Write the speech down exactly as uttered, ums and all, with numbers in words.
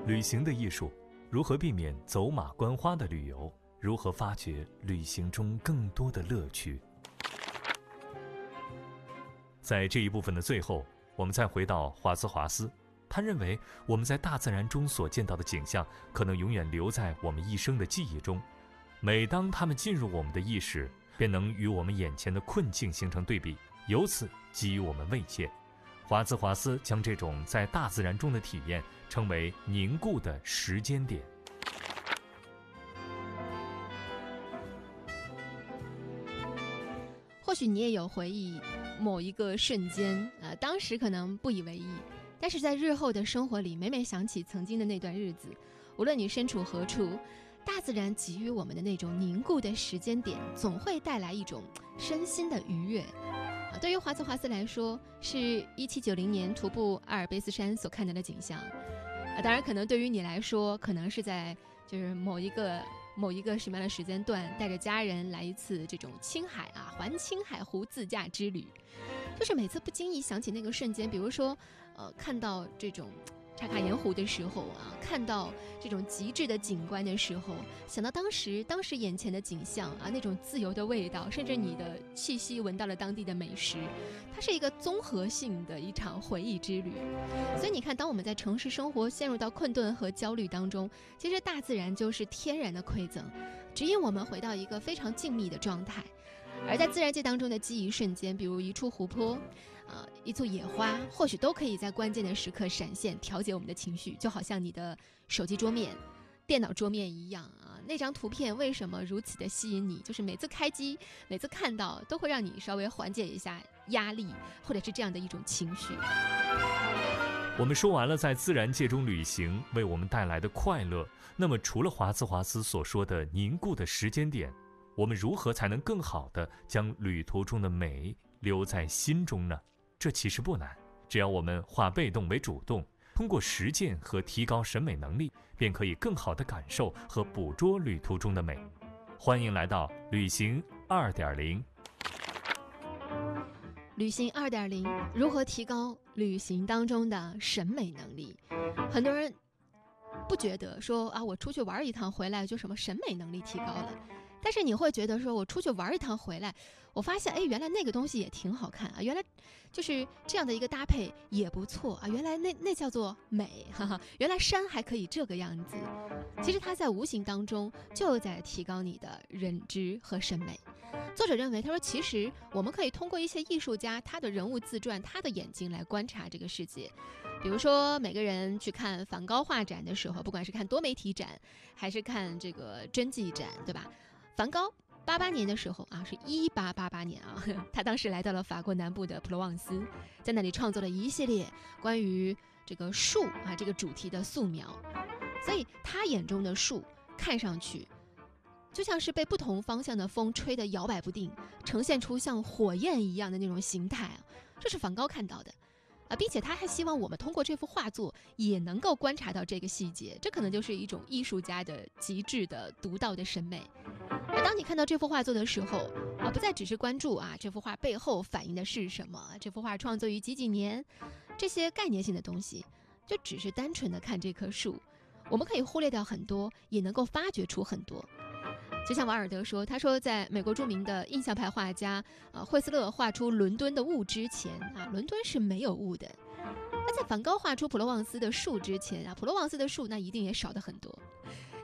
旅行的艺术，如何避免走马观花的旅游，如何发掘旅行中更多的乐趣。在这一部分的最后，我们再回到华兹华斯，他认为我们在大自然中所见到的景象可能永远留在我们一生的记忆中，每当它们进入我们的意识，便能与我们眼前的困境形成对比，由此给予我们慰藉。华兹华斯将这种在大自然中的体验称为凝固的时间点。 或许你也有回忆某一个瞬间，呃，当时可能不以为意，但是在日后的生活里，每每想起曾经的那段日子，无论你身处何处，大自然给予我们的那种凝固的时间点，总会带来一种身心的愉悦。啊，对于华兹华斯来说，是一七九零年徒步阿尔卑斯山所看到的景象。啊，当然，可能对于你来说，可能是在就是某一个某一个什么样的时间段，带着家人来一次这种青海啊环青海湖自驾之旅。就是每次不经意想起那个瞬间，比如说，呃，看到这种茶卡盐湖的时候啊，看到这种极致的景观的时候，想到当时当时眼前的景象啊，那种自由的味道，甚至你的气息闻到了当地的美食，它是一个综合性的一场回忆之旅。所以你看，当我们在城市生活陷入到困顿和焦虑当中，其实大自然就是天然的馈赠，指引我们回到一个非常静谧的状态。而在自然界当中的记忆瞬间，比如一处湖泊，呃，一簇野花，或许都可以在关键的时刻闪现，调节我们的情绪，就好像你的手机桌面、电脑桌面一样啊。那张图片为什么如此的吸引你？就是每次开机，每次看到，都会让你稍微缓解一下压力，或者是这样的一种情绪。 我们说完了在自然界中旅行为我们带来的快乐，那么除了华兹华斯所说的凝固的时间点，我们如何才能更好地将旅途中的美留在心中呢？这其实不难，只要我们化被动为主动，通过实践和提高审美能力，便可以更好地感受和捕捉旅途中的美。欢迎来到旅行 二点零。 旅行 二点零 如何提高旅行当中的审美能力？很多人不觉得说啊，我出去玩一趟回来就什么审美能力提高了，但是你会觉得说我出去玩一趟回来，我发现哎，原来那个东西也挺好看啊，原来就是这样的一个搭配也不错啊，原来那那叫做美，哈哈，原来山还可以这个样子。其实它在无形当中就在提高你的认知和审美。作者认为，他说其实我们可以通过一些艺术家他的人物自传，他的眼睛来观察这个世界。比如说每个人去看梵高画展的时候，不管是看多媒体展还是看这个真迹展，对吧？梵高八八年的时候啊，是一八八八年啊，他当时来到了法国南部的普罗旺斯，在那里创作了一系列关于这个树啊这个主题的素描。所以他眼中的树看上去就像是被不同方向的风吹得摇摆不定，呈现出像火焰一样的那种形态啊，这是梵高看到的啊，并且他还希望我们通过这幅画作也能够观察到这个细节，这可能就是一种艺术家的极致的独到的审美。而当你看到这幅画作的时候啊，不再只是关注啊这幅画背后反映的是什么，这幅画创作于几几年，这些概念性的东西，就只是单纯的看这棵树，我们可以忽略掉很多，也能够发掘出很多。就像瓦尔德说，他说在美国著名的印象派画家呃惠斯勒画出伦敦的雾之前啊，伦敦是没有雾的。那在梵高画出普罗旺斯的树之前啊，普罗旺斯的树那一定也少得很多。